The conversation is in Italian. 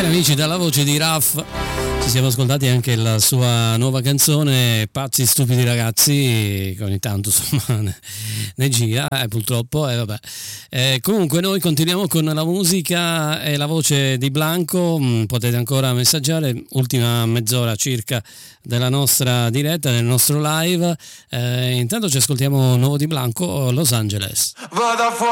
Cari amici, dalla voce di Raf ci siamo ascoltati anche la sua nuova canzone Pazzi stupidi ragazzi, che ogni tanto insomma ne gira purtroppo vabbè. Comunque noi continuiamo con la musica e la voce di Blanco. Potete ancora messaggiare, ultima mezz'ora circa della nostra diretta, del nostro live. Intanto ci ascoltiamo nuovo di Blanco, Los Angeles. Vado